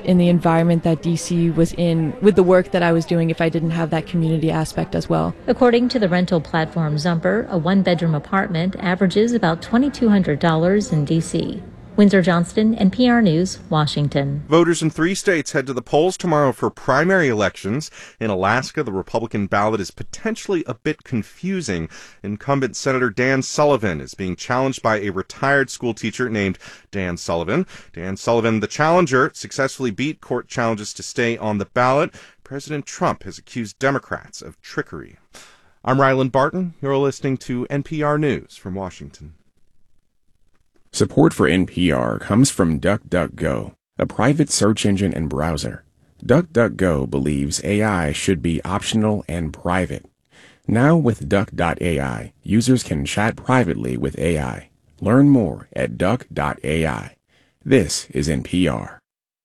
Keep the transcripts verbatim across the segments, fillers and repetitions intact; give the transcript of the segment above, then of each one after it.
in the environment that D C was in with the work that I was doing if I didn't have that community aspect as well. According to the rental platform Zumper, a one-bedroom apartment averages about two thousand two hundred dollars in D C. Windsor Johnston, N P R News, Washington. Voters in three states head to the polls tomorrow for primary elections. In Alaska, the Republican ballot is potentially a bit confusing. Incumbent Senator Dan Sullivan is being challenged by a retired school teacher named Dan Sullivan. Dan Sullivan, the challenger, successfully beat court challenges to stay on the ballot. President Trump has accused Democrats of trickery. I'm Ryland Barton. You're listening to N P R News from Washington. Support for N P R comes from DuckDuckGo, a private search engine and browser. DuckDuckGo believes A I should be optional and private. Now with Duck dot A I, users can chat privately with A I. Learn more at Duck dot A I. This is N P R.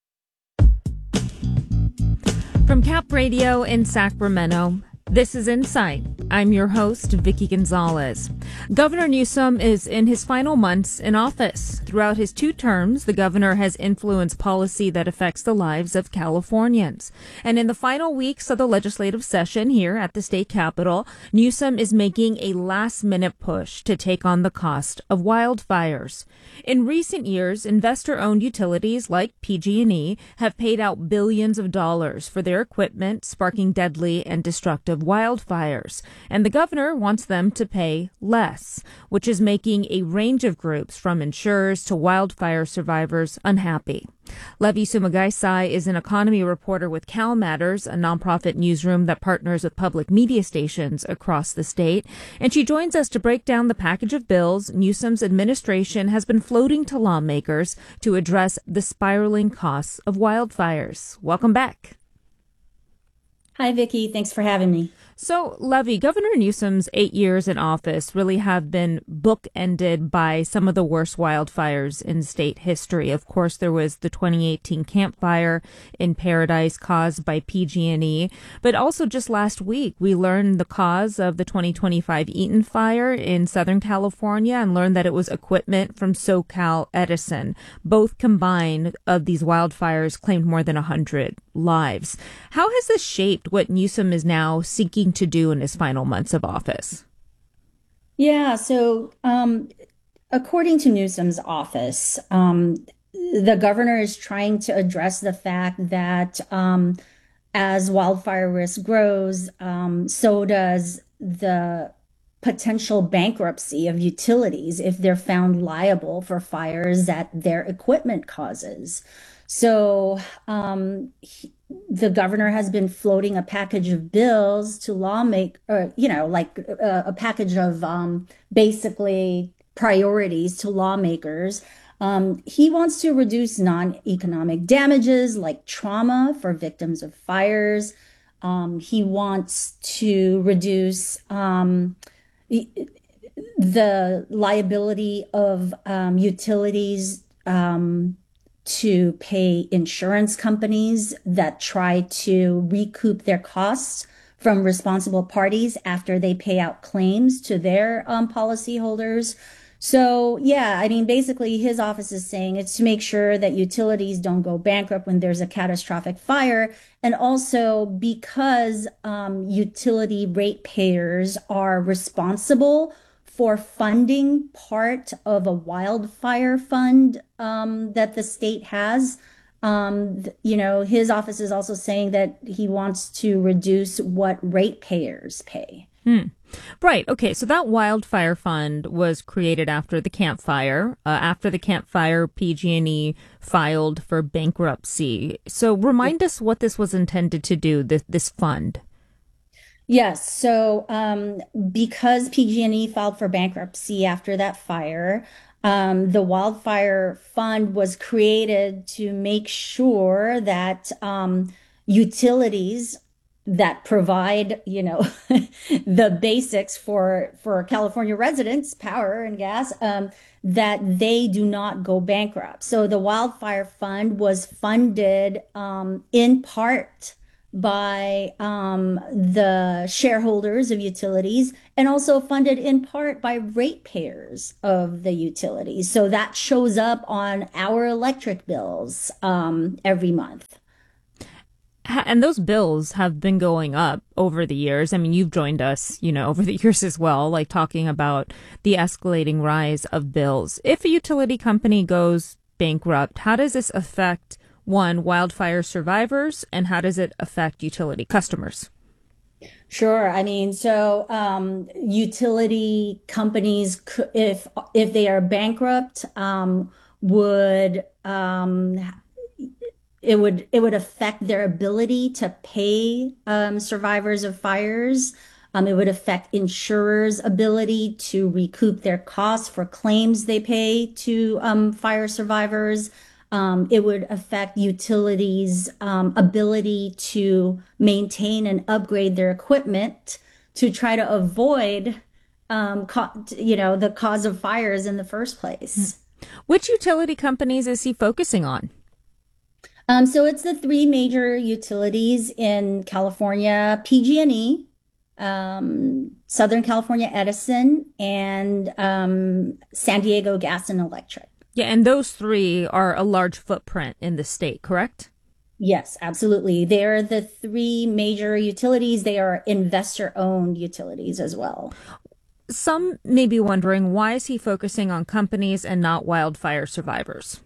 From Cap Radio in Sacramento, this is Insight. I'm your host, Vicki Gonzalez. Governor Newsom is in his final months in office. Throughout his two terms, the governor has influenced policy that affects the lives of Californians. And in the final weeks of the legislative session here at the state capitol, Newsom is making a last-minute push to take on the cost of wildfires. In recent years, investor-owned utilities like P G and E have paid out billions of dollars for their equipment, sparking deadly and destructive wildfires. And the governor wants them to pay less, which is making a range of groups from insurers to wildfire survivors unhappy. Levi Sumagaysay is an economy reporter with Cal Matters, a nonprofit newsroom that partners with public media stations across the state. And she joins us to break down the package of bills Newsom's administration has been floating to lawmakers to address the spiraling costs of wildfires. Welcome back. Hi, Vicki. Thanks for having me. So, Levi, Governor Newsom's eight years in office really have been bookended by some of the worst wildfires in state history. Of course, there was the twenty eighteen Camp Fire in Paradise caused by P G and E. But also just last week, we learned the cause of the twenty twenty-five Eaton Fire in Southern California and learned that it was equipment from SoCal Edison. Both combined of these wildfires claimed more than one hundred lives. How has this shaped what Newsom is now seeking to do in his final months of office? Yeah, so um, according to Newsom's office, um, the governor is trying to address the fact that um, as wildfire risk grows, um, so does the potential bankruptcy of utilities if they're found liable for fires that their equipment causes. So um, he, the governor has been floating a package of bills to lawmake, or, you know, like a, a package of um, basically priorities to lawmakers. Um, he wants to reduce non-economic damages like trauma for victims of fires. Um, he wants to reduce um, the liability of um, utilities um, to pay insurance companies that try to recoup their costs from responsible parties after they pay out claims to their um, policyholders. So, yeah, I mean, basically his office is saying it's to make sure that utilities don't go bankrupt when there's a catastrophic fire. And also because um, utility ratepayers are responsible for funding part of a wildfire fund um, that the state has. Um, you know, his office is also saying that he wants to reduce what ratepayers pay. Hmm. Right. Okay. So that wildfire fund was created after the Camp Fire. Uh, after the Camp Fire, P G and E filed for bankruptcy. So remind us what this was intended to do, this, this fund. Yes. So um, because P G and E filed for bankruptcy after that fire, um, the wildfire fund was created to make sure that um, utilities that provide, you know, the basics for for California residents, power and gas, um, that they do not go bankrupt. So the wildfire fund was funded um, in part by um, the shareholders of utilities and also funded in part by ratepayers of the utilities. So that shows up on our electric bills um, every month. And those bills have been going up over the years. I mean, you've joined us, you know, over the years as well, like talking about the escalating rise of bills. If a utility company goes bankrupt, how does this affect, one, wildfire survivors, and how does it affect utility customers? Sure. I mean, so um, utility companies, if if they are bankrupt, um, would um, it would it would affect their ability to pay um, survivors of fires. Um, it would affect insurers' ability to recoup their costs for claims they pay to um, fire survivors. Um, it would affect utilities' um, ability to maintain and upgrade their equipment to try to avoid, um, co- you know, the cause of fires in the first place. Which utility companies is he focusing on? Um, so it's the three major utilities in California: P G and E, um, Southern California Edison, and um, San Diego Gas and Electric. Yeah, and those three are a large footprint in the state, correct? Yes, absolutely. They're the three major utilities. They are investor-owned utilities as well. Some may be wondering, why is he focusing on companies and not wildfire survivors?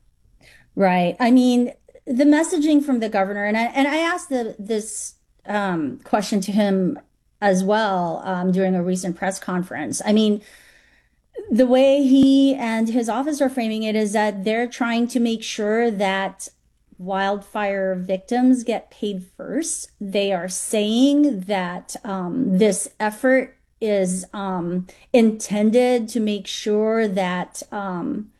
Right. I mean, the messaging from the governor, and I, and I asked the, this um, question to him as well um, during a recent press conference. I mean, the way he and his office are framing it is that they're trying to make sure that wildfire victims get paid first. They are saying that um, this effort is um, intended to make sure that um,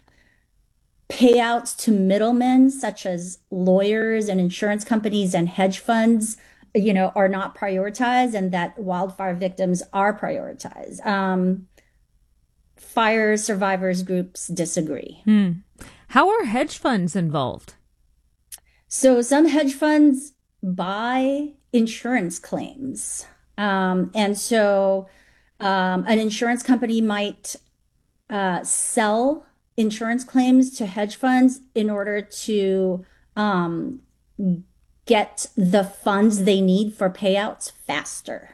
payouts to middlemen, such as lawyers and insurance companies and hedge funds, you know, are not prioritized, and that wildfire victims are prioritized. Um, Fire survivors groups disagree. Hmm. How are hedge funds involved? So some hedge funds buy insurance claims. Um, and so um, an insurance company might uh, sell insurance claims to hedge funds in order to um, get the funds they need for payouts faster.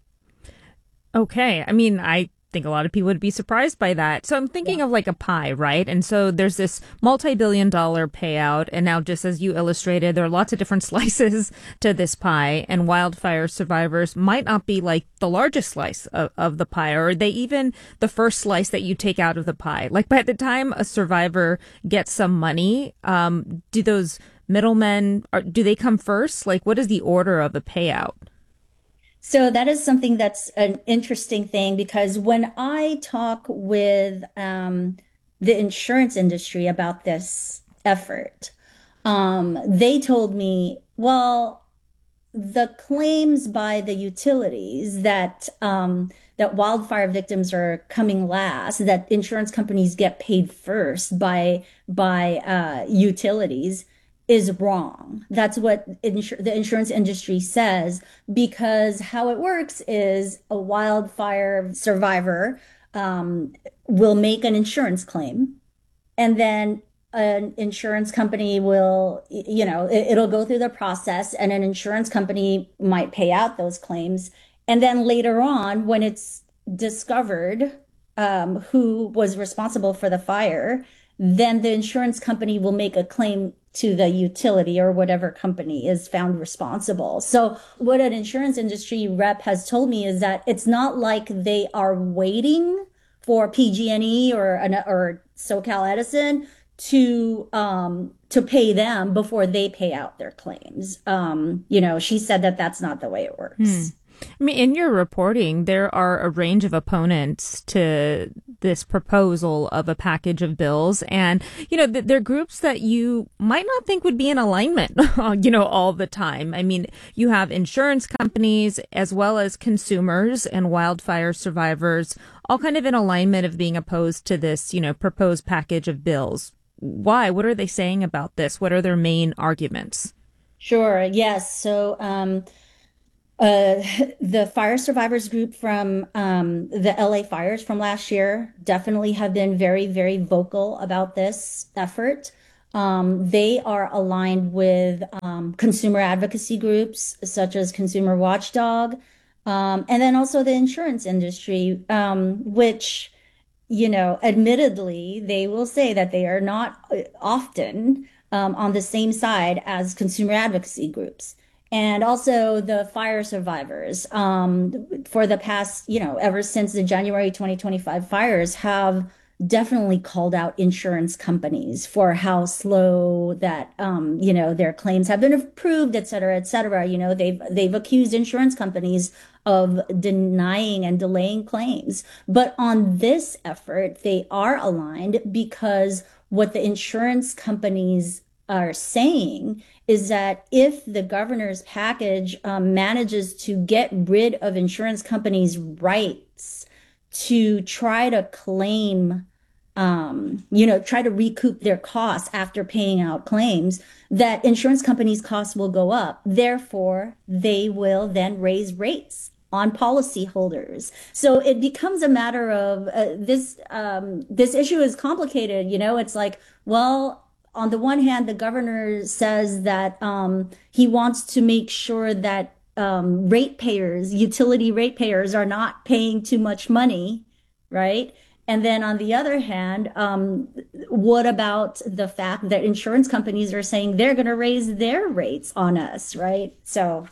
Okay. I mean, I think a lot of people would be surprised by that. So I'm thinking yeah. of like a pie, right? And so there's this multi-billion dollar payout. And now, just as you illustrated, there are lots of different slices to this pie, and wildfire survivors might not be like the largest slice of, of the pie, or are they even the first slice that you take out of the pie? Like, by the time a survivor gets some money, um, do those middlemen, are, do they come first? Like, what is the order of the payout? So that is something that's an interesting thing, because when I talk with um, the insurance industry about this effort, um, they told me, well, the claims by the utilities that um, that wildfire victims are coming last, that insurance companies get paid first by by uh, utilities, is wrong. That's what insur- the insurance industry says, because how it works is a wildfire survivor um, will make an insurance claim, and then an insurance company will, you know, it, it'll go through the process, and an insurance company might pay out those claims. And then later on, when it's discovered um, who was responsible for the fire, then the insurance company will make a claim to the utility or whatever company is found responsible. So what an insurance industry rep has told me is that it's not like they are waiting for P G and E or an, or SoCal Edison to um, to pay them before they pay out their claims. Um, you know, she said that that's not the way it works. Hmm. I mean, in your reporting, there are a range of opponents to this proposal of a package of bills. And, you know, th- they're groups that you might not think would be in alignment, you know, all the time. I mean, you have insurance companies as well as consumers and wildfire survivors, all kind of in alignment of being opposed to this, you know, proposed package of bills. Why? What are they saying about this? What are their main arguments? Sure. Yes. So, um, Uh, the fire survivors group from um, the L A fires from last year definitely have been very, very vocal about this effort. Um, they are aligned with um, consumer advocacy groups such as Consumer Watchdog, um, and then also the insurance industry, um, which, you know, admittedly, they will say that they are not uh, often um, on the same side as consumer advocacy groups. And also the fire survivors um, for the past, you know, ever since the January twenty twenty-five fires have definitely called out insurance companies for how slow that, um, you know, their claims have been approved, et cetera, et cetera. You know, they've they've accused insurance companies of denying and delaying claims. But on this effort, they are aligned because what the insurance companies are saying is that if the governor's package um, manages to get rid of insurance companies' rights to try to claim, um, you know, try to recoup their costs after paying out claims, that insurance companies' costs will go up. Therefore, they will then raise rates on policyholders. So it becomes a matter of uh, this. Um, this issue is complicated. You know, it's like, well, on the one hand, the governor says that um, he wants to make sure that um, ratepayers, utility ratepayers, are not paying too much money, right? And then on the other hand, um, what about the fact that insurance companies are saying they're going to raise their rates on us, right? So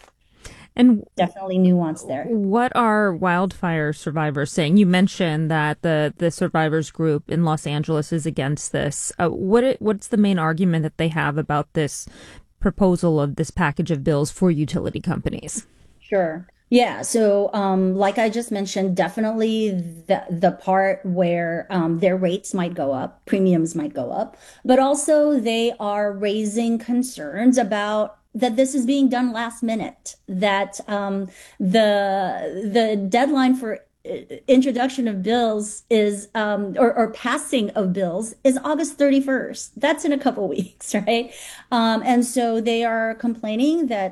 And definitely nuance there. what are wildfire survivors saying? You mentioned that the, the survivors group in Los Angeles is against this. Uh, what it, what's the main argument that they have about this proposal of this package of bills for utility companies? Sure. Yeah. So, um, like I just mentioned, definitely the the part where um, their rates might go up, premiums might go up, but also they are raising concerns about that this is being done last minute, that um, the the deadline for introduction of bills is um, or, or passing of bills is August thirty-first. That's in a couple weeks, right? Um, and so they are complaining that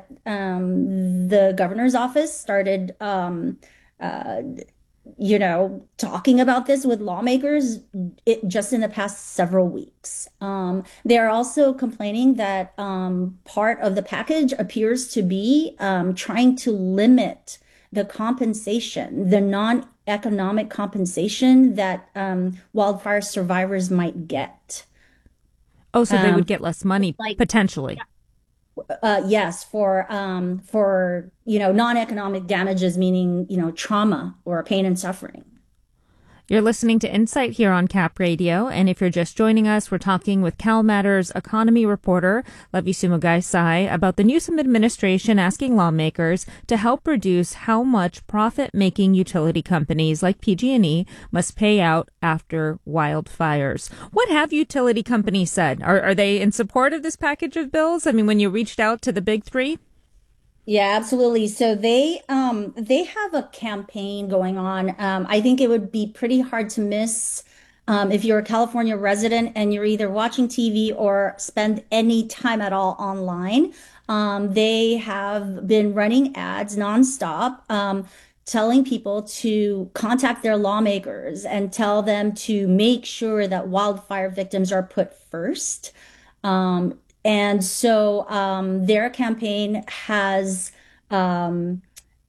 um, the governor's office started um, uh, you know, talking about this with lawmakers it, just in the past several weeks. Um, they are also complaining that um, part of the package appears to be um, trying to limit the compensation, the non-economic compensation that um, wildfire survivors might get. Oh, so they Um, would get less money, like- potentially. Uh, yes, for um, for you know non-economic damages, meaning you know trauma or pain and suffering. You're listening to Insight here on Cap Radio, and if you're just joining us, we're talking with CalMatters economy reporter Levi Sumugai-Sai about the Newsom administration asking lawmakers to help reduce how much profit-making utility companies like P G and E must pay out after wildfires. What have utility companies said? Are, are they in support of this package of bills? I mean, when you reached out to the big three? Yeah, absolutely. So they um they have a campaign going on. Um, I think it would be pretty hard to miss um, if you're a California resident and you're either watching T V or spend any time at all online. Um, they have been running ads nonstop, um, telling people to contact their lawmakers and tell them to make sure that wildfire victims are put first. Um, And so um, their campaign has um,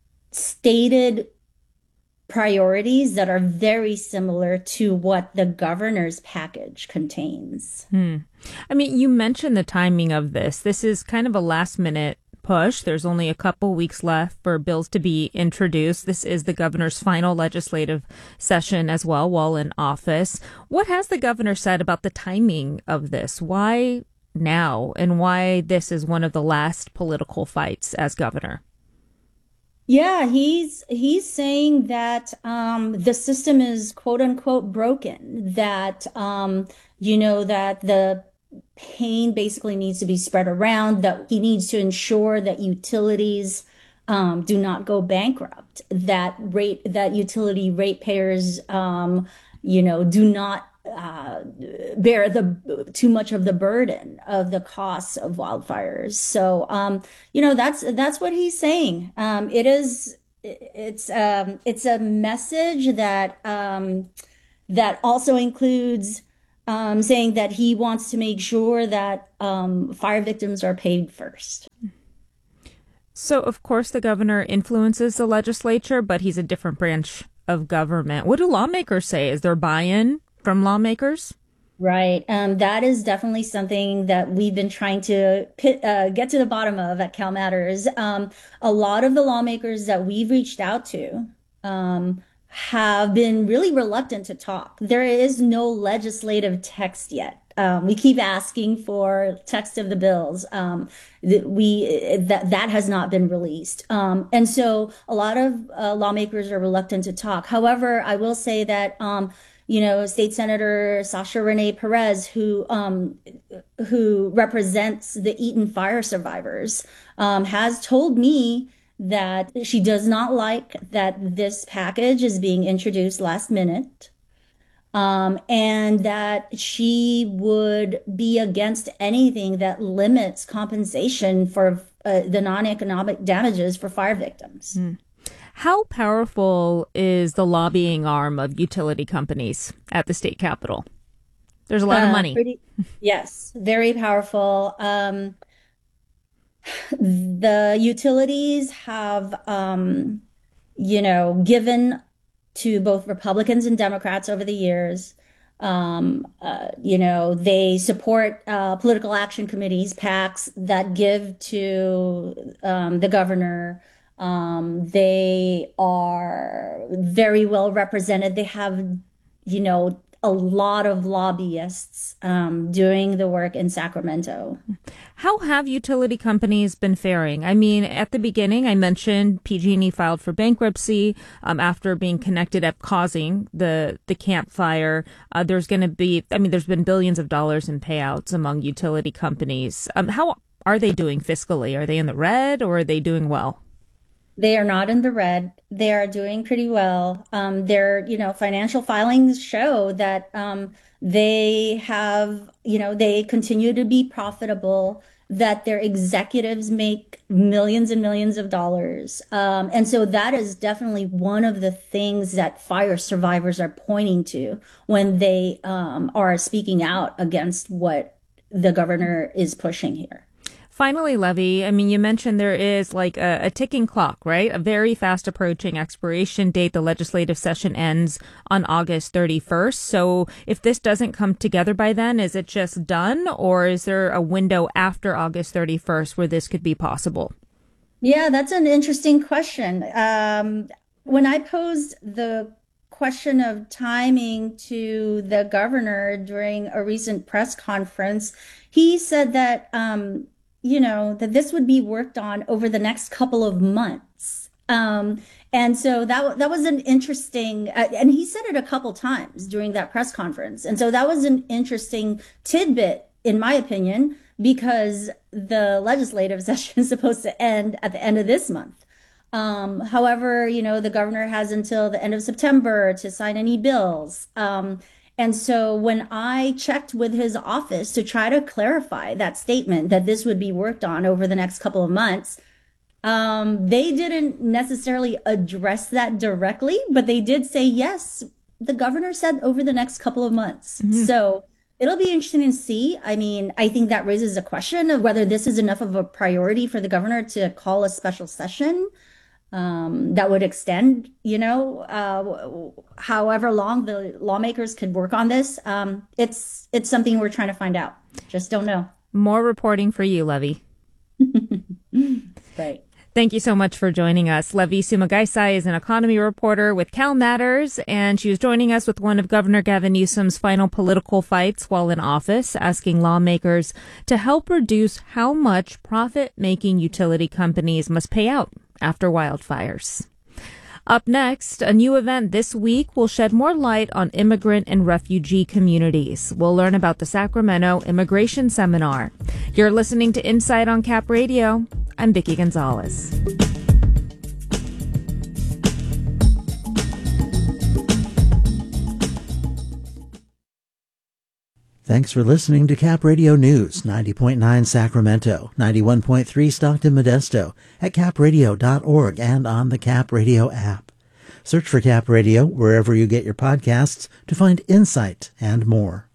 stated priorities that are very similar to what the governor's package contains. I mean, you mentioned the timing of this. This is kind of a last minute push. There's only a couple weeks left for bills to be introduced. This is the governor's final legislative session as well while in office. What has the governor said about the timing of this? Why now, and why this is one of the last political fights as governor? Yeah, he's he's saying that um, the system is quote unquote broken, that um, you know that the pain basically needs to be spread around, that he needs to ensure that utilities um, do not go bankrupt, that rate that utility ratepayers um, you know do not uh, bear the too much of the burden of the costs of wildfires. So, um, you know, that's that's what he's saying. Um, it is it's um, it's a message that um, that also includes um, saying that he wants to make sure that um, fire victims are paid first. So, of course, the governor influences the legislature, but he's a different branch of government. What do lawmakers say? Is there buy-in from lawmakers? Right. Um, that is definitely something that we've been trying to pit, uh, get to the bottom of at Cal Matters. Um, a lot of the lawmakers that we've reached out to um, have been really reluctant to talk. There is no legislative text yet. Um, we keep asking for text of the bills. Um, that we that that has not been released, um, and so a lot of uh, lawmakers are reluctant to talk. However, I will say that um, you know, State Senator Sasha Renee Perez, who um, who represents the Eaton fire survivors, um, has told me that she does not like that this package is being introduced last minute. Um, and that she would be against anything that limits compensation for uh, the non-economic damages for fire victims. Mm. How powerful is the lobbying arm of utility companies at the state capitol? There's a lot uh, of money. Pretty, yes, very powerful. Um, the utilities have, um, you know, given to both Republicans and Democrats over the years. Um, uh, you know, they support uh, political action committees, PACs, that give to um, the governor. Um, they are very well represented. They have, you know, a lot of lobbyists um, doing the work in Sacramento. How have utility companies been faring? I mean, at the beginning, I mentioned P G and E filed for bankruptcy um, after being connected at causing the the Camp Fire. Uh, there's going to be, I mean, there's been billions of dollars in payouts among utility companies. Um, how are they doing fiscally? Are they in the red or are they doing well? They are not in the red. They are doing pretty well. Um, their, you know, financial filings show that um, they have, you know, they continue to be profitable, that their executives make millions and millions of dollars. Um, and so that is definitely one of the things that fire survivors are pointing to when they um, are speaking out against what the governor is pushing here. Finally, Levy, I mean, you mentioned there is like a, a ticking clock, right? A very fast approaching expiration date. The legislative session ends on August thirty-first. So if this doesn't come together by then, is it just done? Or is there a window after August thirty-first where this could be possible? Yeah, that's an interesting question. Um, when I posed the question of timing to the governor during a recent press conference, he said that um, you know, that this would be worked on over the next couple of months. Um, and so that, that was an interesting, uh, and he said it a couple times during that press conference. And so that was an interesting tidbit, in my opinion, because the legislative session is supposed to end at the end of this month. Um, however, you know, the governor has until the end of September to sign any bills. Um, And so when I checked with his office to try to clarify that statement that this would be worked on over the next couple of months, um, they didn't necessarily address that directly, but they did say, yes, the governor said over the next couple of months. Mm-hmm. So it'll be interesting to see. I mean, I think that raises a question of whether this is enough of a priority for the governor to call a special session. Um, that would extend, you know, uh, however long the lawmakers could work on this. Um, it's it's something we're trying to find out. Just don't know. More reporting for you, Levy. Right. Thank you so much for joining us. Levy Sumagaisai is an economy reporter with Cal Matters, and she was joining us with one of Governor Gavin Newsom's final political fights while in office, asking lawmakers to help reduce how much profit-making utility companies must pay out after wildfires. Up next, a new event this week will shed more light on immigrant and refugee communities. We'll learn about the Sacramento Immigration Seminar. You're listening to Insight on Cap Radio. I'm Vicki Gonzalez. Thanks for listening to Cap Radio News, ninety point nine Sacramento, ninety-one point three Stockton Modesto, at cap radio dot org and on the Cap Radio app. Search for Cap Radio wherever you get your podcasts to find insight and more.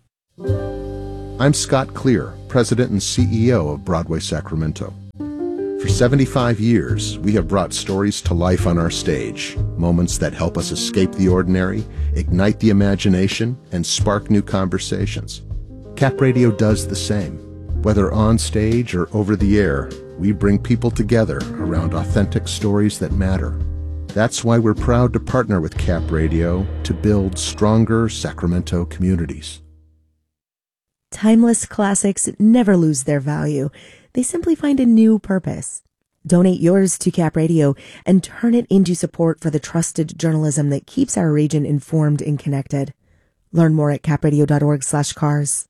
I'm Scott Clear, President and C E O of Broadway Sacramento. For seventy-five years, we have brought stories to life on our stage, moments that help us escape the ordinary, ignite the imagination, and spark new conversations. Cap Radio does the same. Whether on stage or over the air, we bring people together around authentic stories that matter. That's why we're proud to partner with Cap Radio to build stronger Sacramento communities. Timeless classics never lose their value. They simply find a new purpose. Donate yours to Cap Radio and turn it into support for the trusted journalism that keeps our region informed and connected. Learn more at cap radio dot org slash cars.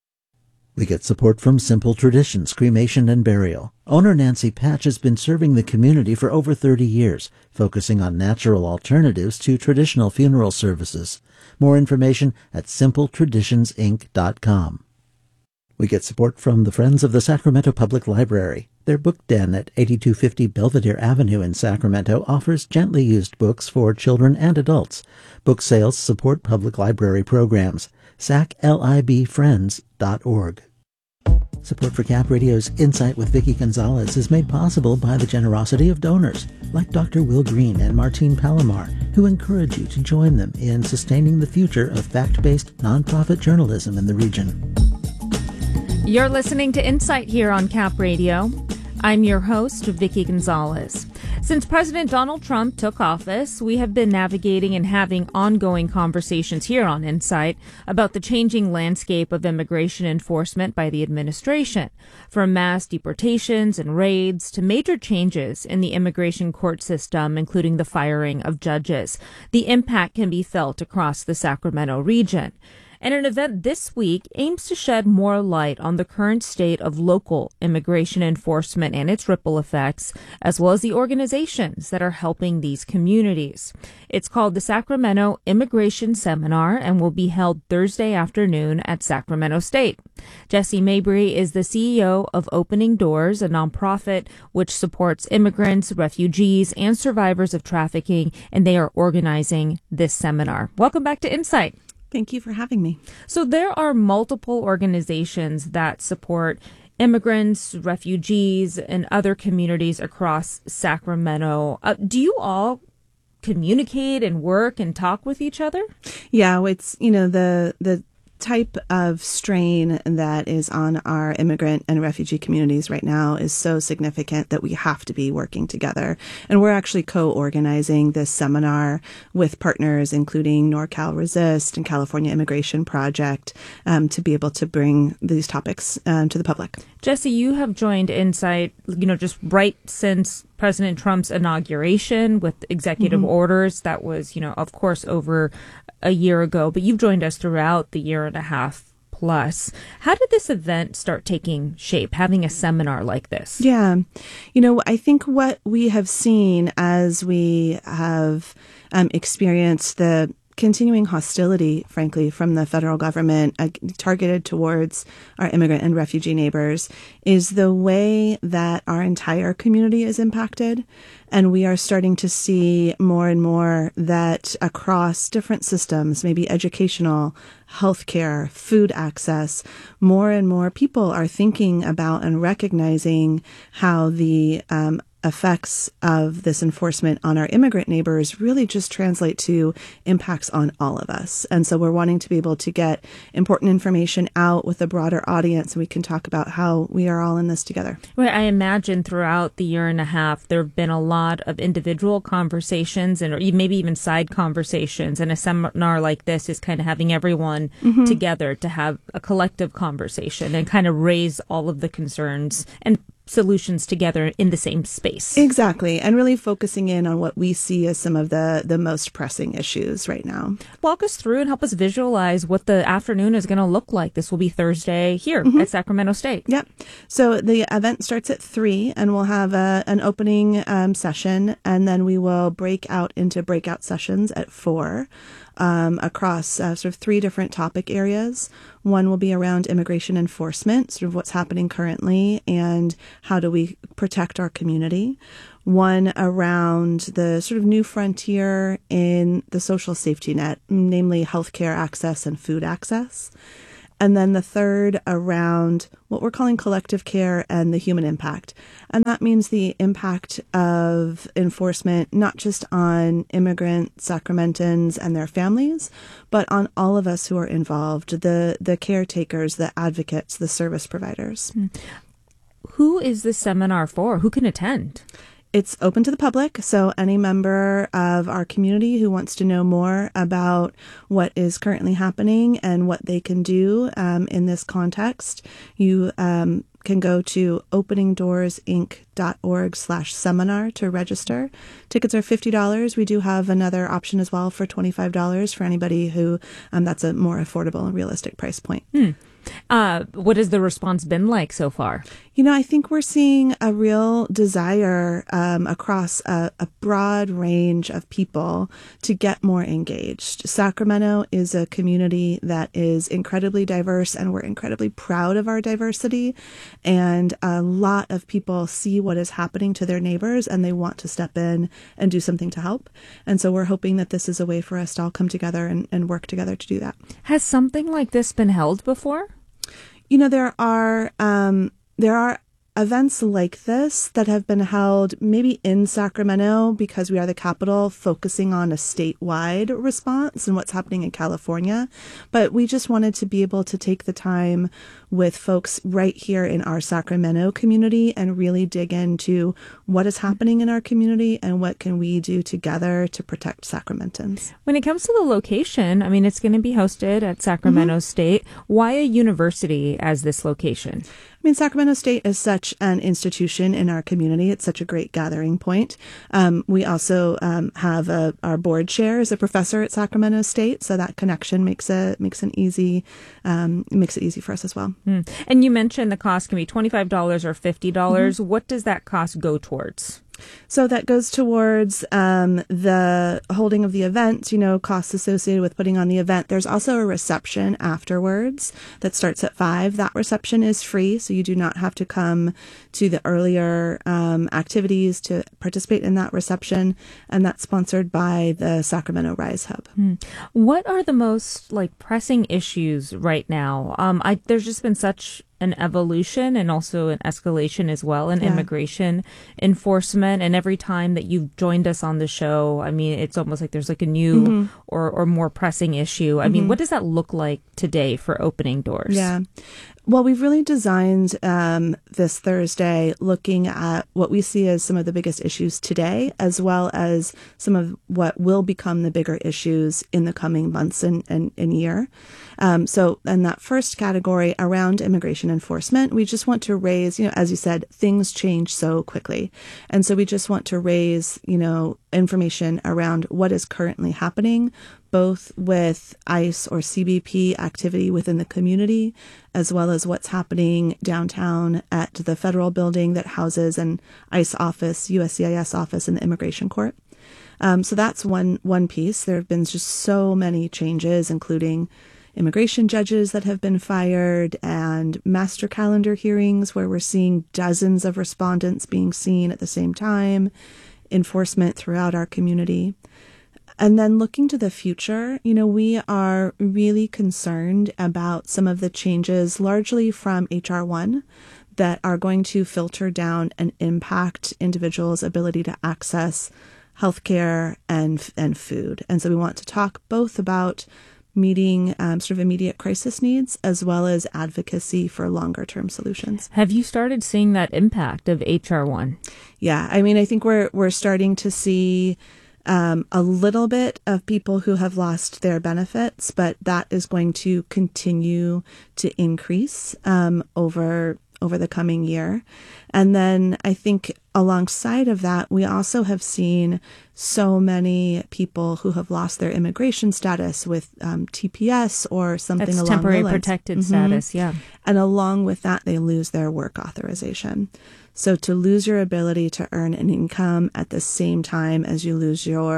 We get support from Simple Traditions Cremation and Burial. Owner Nancy Patch has been serving the community for over thirty years, focusing on natural alternatives to traditional funeral services. More information at simple traditions inc dot com. We get support from the Friends of the Sacramento Public Library. Their book den at eighty-two fifty Belvedere Avenue in Sacramento offers gently used books for children and adults. Book sales support public library programs. sac lib friends dot org. Support for Cap Radio's Insight with Vicki Gonzalez is made possible by the generosity of donors, like Doctor Will Green and Martine Palomar, who encourage you to join them in sustaining the future of fact-based nonprofit journalism in the region. You're listening to Insight here on Cap Radio. I'm your host, Vicki Gonzalez. Since President Donald Trump took office, we have been navigating and having ongoing conversations here on Insight about the changing landscape of immigration enforcement by the administration, from mass deportations and raids to major changes in the immigration court system, including the firing of judges. The impact can be felt across the Sacramento region. And an event this week aims to shed more light on the current state of local immigration enforcement and its ripple effects, as well as the organizations that are helping these communities. It's called the Sacramento Immigration Seminar and will be held Thursday afternoon at Sacramento State. Jesse Mabry is the C E O of Opening Doors, a nonprofit which supports immigrants, refugees, and survivors of trafficking, and they are organizing this seminar. Welcome back to Insight. Thank you for having me. So there are multiple organizations that support immigrants, refugees, and other communities across Sacramento. Uh, do you all communicate and work and talk with each other? Yeah, it's, you know, the the type of strain that is on our immigrant and refugee communities right now is so significant that we have to be working together. And we're actually co-organizing this seminar with partners, including NorCal Resist and California Immigration Project, um, to be able to bring these topics um, to the public. Jesse, you have joined Insight, you know, just right since President Trump's inauguration with executive mm-hmm. orders. That was, you know, of course, over a year ago, but you've joined us throughout the year and a half plus. How did this event start taking shape, having a seminar like this? Yeah. You know, I think what we have seen as we have um, experienced the continuing hostility, frankly, from the federal government uh, targeted towards our immigrant and refugee neighbors is the way that our entire community is impacted. And we are starting to see more and more that across different systems, maybe educational, healthcare, food access, more and more people are thinking about and recognizing how the um, effects of this enforcement on our immigrant neighbors really just translate to impacts on all of us. And so we're wanting to be able to get important information out with a broader audience, and we can talk about how we are all in this together. Well, I imagine throughout the year and a half, there have been a lot of individual conversations and or maybe even side conversations. And a seminar like this is kind of having everyone mm-hmm. together to have a collective conversation and kind of raise all of the concerns and solutions together in the same space. Exactly. And really focusing in on what we see as some of the, the most pressing issues right now. Walk us through and help us visualize what the afternoon is going to look like. This will be Thursday here mm-hmm. at Sacramento State. Yep. So the event starts at three and we'll have a, an opening um, session, and then we will break out into breakout sessions at four. um, across uh, sort of three different topic areas. One will be around immigration enforcement, sort of what's happening currently and how do we protect our community. One around the sort of new frontier in the social safety net, namely healthcare access and food access. And then the third around what we're calling collective care and the human impact. And that means the impact of enforcement, not just on immigrant Sacramentans and their families, but on all of us who are involved, the, the caretakers, the advocates, the service providers. Who is this seminar for? Who can attend? It's open to the public, so any member of our community who wants to know more about what is currently happening and what they can do um, in this context, you um, can go to opening doors inc dot org slash seminar to register. Tickets are fifty dollars. We do have another option as well for twenty-five dollars for anybody who um, that's a more affordable and realistic price point. Hmm. Uh, what has the response been like so far? You know, I think we're seeing a real desire um, across a, a broad range of people to get more engaged. Sacramento is a community that is incredibly diverse, and we're incredibly proud of our diversity. And a lot of people see what is happening to their neighbors, and they want to step in and do something to help. And so we're hoping that this is a way for us to all come together and, and work together to do that. Has something like this been held before? You know, there are um, there are events like this that have been held maybe in Sacramento because we are the capital, focusing on a statewide response and what's happening in California. But we just wanted to be able to take the time with folks right here in our Sacramento community and really dig into what is happening in our community and what can we do together to protect Sacramentans. When it comes to the location, I mean, it's going to be hosted at Sacramento mm-hmm. State. Why a university as this location? I mean, Sacramento State is such an institution in our community. It's such a great gathering point. Um, we also um, have a, our board chair is a professor at Sacramento State, so that connection makes a makes an easy um, makes it easy for us as well. Mm. And you mentioned the cost can be twenty-five dollars or fifty dollars. Mm-hmm. What does that cost go towards? So that goes towards um, the holding of the event, you know, costs associated with putting on the event. There's also a reception afterwards that starts at five. That reception is free, so you do not have to come to the earlier um, activities to participate in that reception. And that's sponsored by the Sacramento Rise Hub. Hmm. What are the most like pressing issues right now? Um, I, there's just been such an evolution and also an escalation as well in yeah. immigration enforcement. And every time that you've joined us on the show, I mean, it's almost like there's like a new mm-hmm. or, or more pressing issue. I mm-hmm. mean, what does that look like today for Opening Doors? Yeah. Well, we've really designed um, this Thursday looking at what we see as some of the biggest issues today, as well as some of what will become the bigger issues in the coming months and, and, and year. Um, so in that first category around immigration enforcement, we just want to raise, you know, as you said, things change so quickly. And so we just want to raise, you know, information around what is currently happening, both with ICE or C B P activity within the community, as well as what's happening downtown at the federal building that houses an ICE office, U S C I S office, and the immigration court. Um, so that's one one piece. There have been just so many changes, including immigration judges that have been fired and master calendar hearings where we're seeing dozens of respondents being seen at the same time, enforcement throughout our community. And then looking to the future, you know, we are really concerned about some of the changes, largely from H R one, that are going to filter down and impact individuals' ability to access healthcare and and food. And so we want to talk both about meeting um, sort of immediate crisis needs as well as advocacy for longer term solutions. Have you started seeing that impact of H R one? Yeah, I mean, I think we're we're starting to see Um, a little bit of people who have lost their benefits, but that is going to continue to increase um, over over the coming year. And then I think alongside of that, we also have seen so many people who have lost their immigration status with um, T P S or something That's along temporary the lines. protected Mm-hmm. status, yeah. And along with that, they lose their work authorization. So to lose your ability to earn an income at the same time as you lose your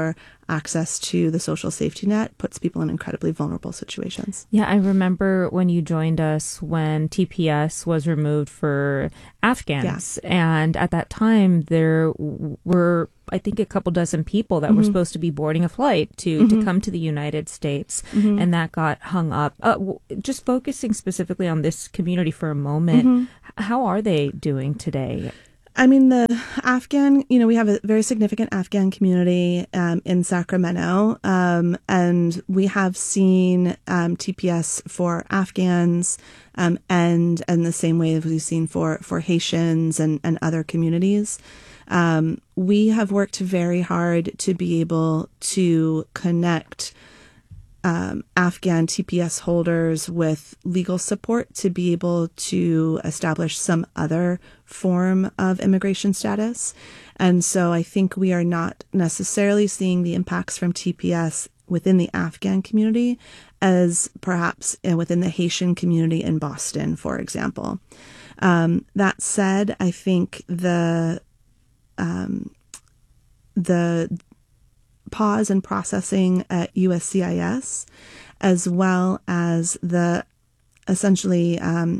access to the social safety net puts people in incredibly vulnerable situations. Yeah, I remember when you joined us when T P S was removed for Afghans. Yeah. And at that time, there were, I think, a couple dozen people that mm-hmm. were supposed to be boarding a flight to, mm-hmm. to come to the United States. Mm-hmm. And that got hung up. Uh, w- just focusing specifically on this community for a moment, mm-hmm. how are they doing today? I mean, the Afghan, you know, we have a very significant Afghan community um, in Sacramento, um, and we have seen um, T P S for Afghans um, and and the same way that we've seen for, for Haitians and, and other communities. Um, we have worked very hard to be able to connect Um, Afghan T P S holders with legal support to be able to establish some other form of immigration status. And so I think we are not necessarily seeing the impacts from T P S within the Afghan community as perhaps within the Haitian community in Boston, for example. Um, that said, I think the um, the pause in processing at U S C I S, as well as the essentially um,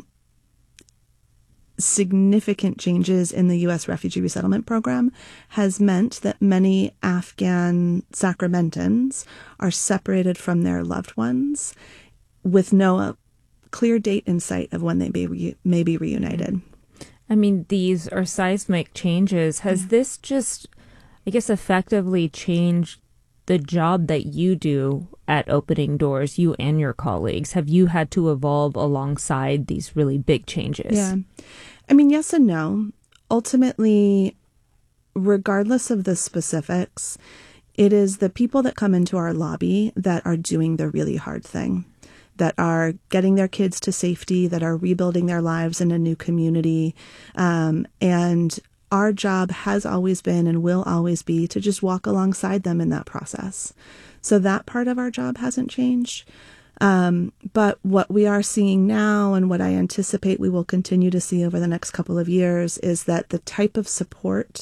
significant changes in the U S refugee resettlement program, has meant that many Afghan Sacramentans are separated from their loved ones with no clear date in sight of when they may, re- may be reunited. I mean, these are seismic changes. Has yeah. this just, I guess, effectively changed the job that you do at Opening Doors, you and your colleagues? Have you had to evolve alongside these really big changes? Yeah. I mean, yes and no. Ultimately, regardless of the specifics, it is the people that come into our lobby that are doing the really hard thing, that are getting their kids to safety, that are rebuilding their lives in a new community. Um, and our job has always been and will always be to just walk alongside them in that process. So that part of our job hasn't changed. Um, but what we are seeing now, and what I anticipate we will continue to see over the next couple of years, is that the type of support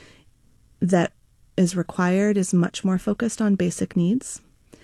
that is required is much more focused on basic needs.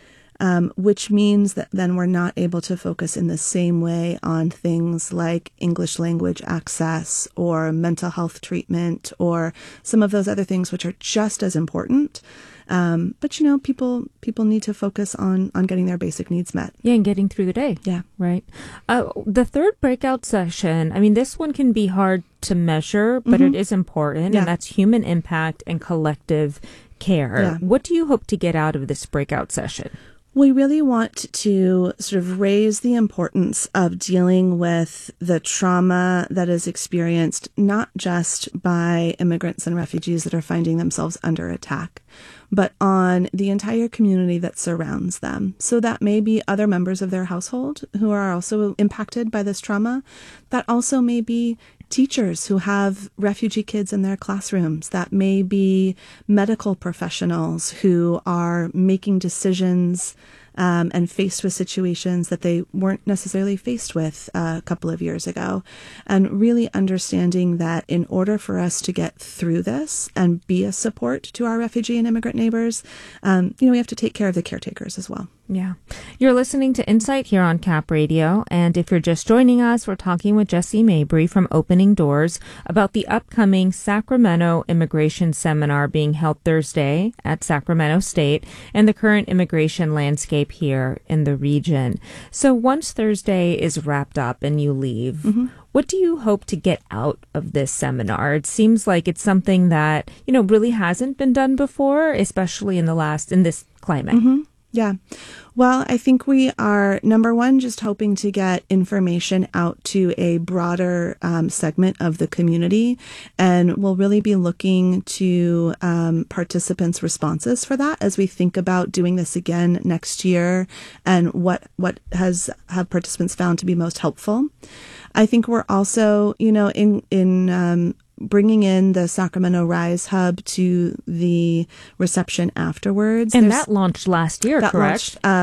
Um, which means that then we're not able to focus in the same way on things like English language access or mental health treatment or some of those other things which are just as important. Um, but, you know, people people need to focus on, on getting their basic needs met. Yeah, and getting through the day. Yeah. Right. Uh, the third breakout session, I mean, this one can be hard to measure, but mm-hmm. it is important, yeah. and that's human impact and collective care. Yeah. What do you hope to get out of this breakout session? We really want to sort of raise the importance of dealing with the trauma that is experienced not just by immigrants and refugees that are finding themselves under attack, but on the entire community that surrounds them. So that may be other members of their household who are also impacted by this trauma. That also may be teachers who have refugee kids in their classrooms. That may be medical professionals who are making decisions um, and faced with situations that they weren't necessarily faced with uh, a couple of years ago. And really understanding that in order for us to get through this and be a support to our refugee and immigrant neighbors, um, you know, we have to take care of the caretakers as well. Yeah. You're listening to Insight here on Cap Radio. And if you're just joining us, we're talking with Jessie Mabry from Opening Doors about the upcoming Sacramento Immigration Seminar being held Thursday at Sacramento State and the current immigration landscape here in the region. So once Thursday is wrapped up and you leave, mm-hmm. what do you hope to get out of this seminar? It seems like it's something that, you know, really hasn't been done before, especially in the last, in this climate. Mm-hmm. Yeah. Well, I think we are, number one, just hoping to get information out to a broader um, segment of the community. And we'll really be looking to um, participants' responses for that as we think about doing this again next year and what, what has have participants found to be most helpful. I think we're also, you know, in, in, um, bringing in the Sacramento Rise Hub to the reception afterwards. And There's, that launched last year, that correct? Launched, um,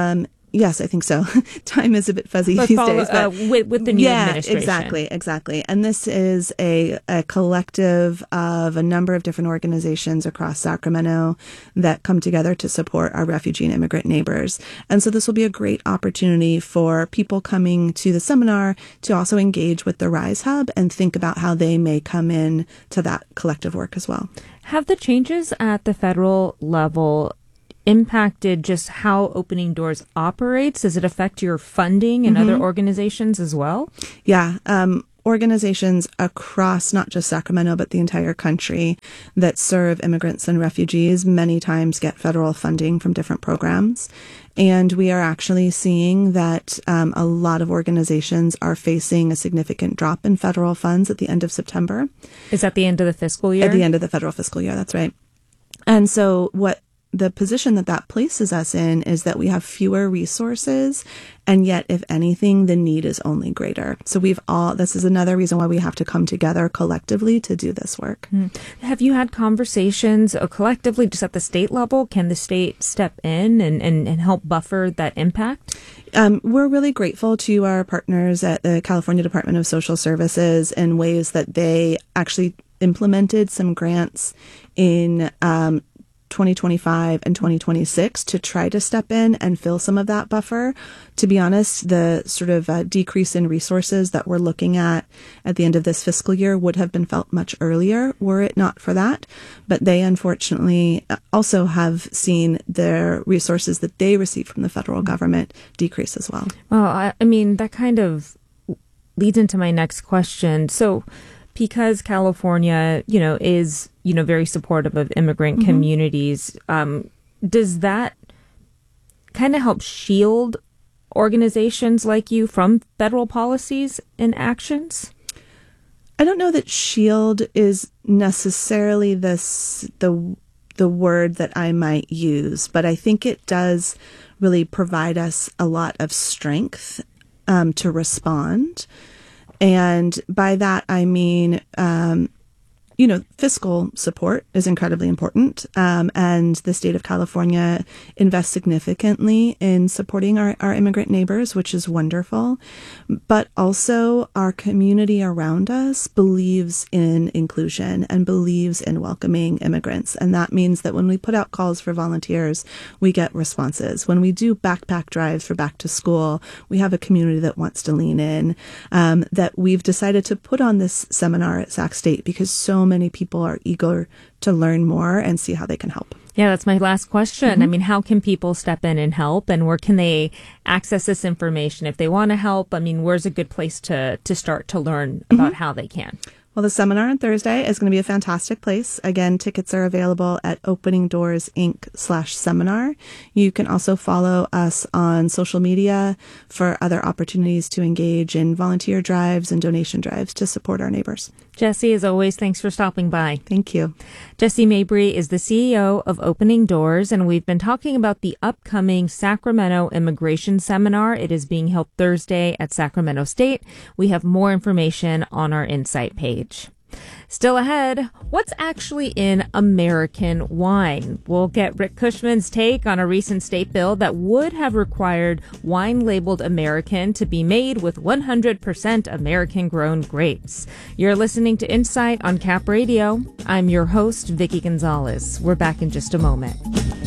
Yes, I think so. Time is a bit fuzzy but these follow, days. But uh, with, with the new yeah, administration. exactly, exactly. And this is a, a collective of a number of different organizations across Sacramento that come together to support our refugee and immigrant neighbors. And so this will be a great opportunity for people coming to the seminar to also engage with the RISE Hub and think about how they may come in to that collective work as well. Have the changes at the federal level impacted just how Opening Doors operates? Does it affect your funding and mm-hmm. other organizations as well? Yeah. Um, organizations across not just Sacramento, but the entire country that serve immigrants and refugees many times get federal funding from different programs. And we are actually seeing that um, a lot of organizations are facing a significant drop in federal funds at the end of September. Is that the end of the fiscal year? At the end of the federal fiscal year, that's right. And so what the position that that places us in is that we have fewer resources, and yet, if anything, the need is only greater. So we've all, this is another reason why we have to come together collectively to do this work. Mm. Have you had conversations uh, collectively just at the state level? Can the state step in and, and, and help buffer that impact? Um, we're really grateful to our partners at the California Department of Social Services in ways that they actually implemented some grants in um, twenty twenty-five and twenty twenty-six to try to step in and fill some of that buffer. To be honest, the sort of uh, decrease in resources that we're looking at at the end of this fiscal year would have been felt much earlier were it not for that. But they unfortunately also have seen their resources that they receive from the federal government decrease as well. Well, I, I mean, that kind of leads into my next question. So because California, you know, is, you know, very supportive of immigrant mm-hmm. communities, um, does that kind of help shield organizations like you from federal policies and actions? I don't know that shield is necessarily this, the the word that I might use, but I think it does really provide us a lot of strength um, to respond. And by that, I mean, um, you know, fiscal support is incredibly important. Um, and the state of California invests significantly in supporting our, our immigrant neighbors, which is wonderful. But also our community around us believes in inclusion and believes in welcoming immigrants. And that means that when we put out calls for volunteers, we get responses. When we do backpack drives for back to school, we have a community that wants to lean in, um, that we've decided to put on this seminar at Sac State because so many people are eager to learn more and see how they can help. Yeah, that's my last question. Mm-hmm. I mean, how can people step in and help, and where can they access this information if they want to help? I mean, where's a good place to, to start to learn about mm-hmm. how they can? Well, the seminar on Thursday is going to be a fantastic place. Again, tickets are available at Opening Doors Inc slash seminar. You can also follow us on social media for other opportunities to engage in volunteer drives and donation drives to support our neighbors. Jessie, as always, thanks for stopping by. Thank you. Jessie Mabry is the C E O of Opening Doors, and we've been talking about the upcoming Sacramento Immigration Seminar. It is being held Thursday at Sacramento State. We have more information on our Insight page. Still ahead, what's actually in American wine? We'll get Rick Cushman's take on a recent state bill that would have required wine labeled American to be made with one hundred percent American-grown grapes. You're listening to Insight on Cap Radio. I'm your host, Vicki Gonzalez. We're back in just a moment.